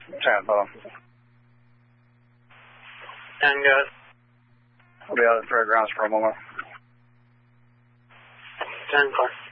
Tampa. 10 good. I'll be out at the fairgrounds for a moment. 10 car.